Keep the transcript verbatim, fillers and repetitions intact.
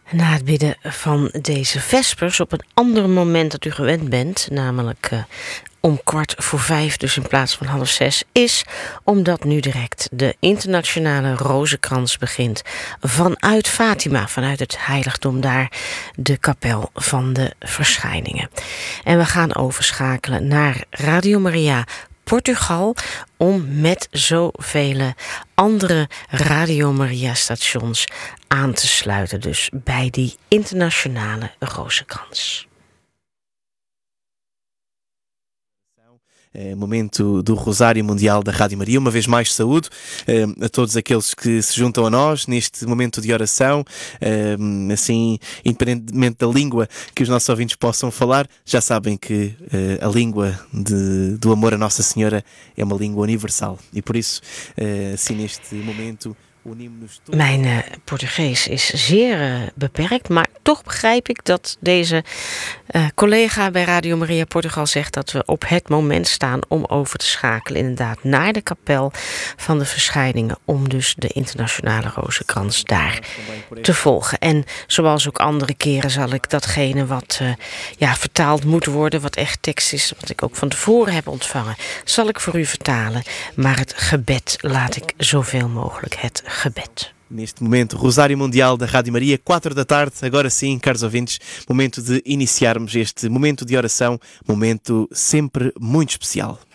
Na het bidden van deze vespers op een ander moment dat u gewend bent, namelijk uh, om kwart voor vijf, dus in plaats van half zes, is omdat nu direct de internationale rozenkrans begint vanuit Fatima, vanuit het heiligdom daar, de kapel van de verschijningen. En we gaan overschakelen naar Radio Maria Portugal om met zoveel andere Radio Maria stations aan te sluiten, dus bij die internationale rozenkrans. É, momento do Rosário Mundial da Rádio Maria. Uma vez mais, saúde uh, a todos aqueles que se juntam a nós neste momento de oração. Uh, assim, independentemente da língua que os nossos ouvintes possam falar, já sabem que uh, a língua de, do amor a Nossa Senhora é uma língua universal. E por isso, uh, assim, neste momento... Mijn uh, Portugees is zeer uh, beperkt, maar toch begrijp ik dat deze uh, collega bij Radio Maria Portugal zegt dat we op het moment staan om over te schakelen inderdaad naar de kapel van de verschijningen, om dus de internationale rozenkrans daar te volgen. En zoals ook andere keren zal ik datgene wat uh, ja, vertaald moet worden, wat echt tekst is, wat ik ook van tevoren heb ontvangen, zal ik voor u vertalen. Maar het gebed laat ik zoveel mogelijk het gebed. Neste momento, Rosário Mundial da Rádio Maria, quatro da tarde, agora sim, caros ouvintes, momento de iniciarmos este momento de oração, momento sempre muito especial.